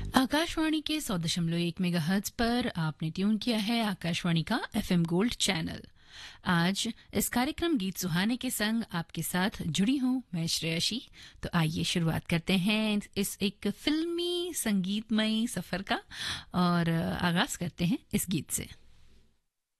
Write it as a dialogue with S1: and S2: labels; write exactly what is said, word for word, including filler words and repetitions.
S1: आकाशवाणी के सौ दशमलव एक मेगाहर्ट्ज पर आपने ट्यून किया है आकाशवाणी का एफएम गोल्ड चैनल। आज इस कार्यक्रम गीत सुहाने के संग आपके साथ जुड़ी हूं मैं श्रेयसी। तो आइए शुरुआत करते हैं इस एक फिल्मी संगीतमय सफर का और आगाज करते हैं इस गीत से।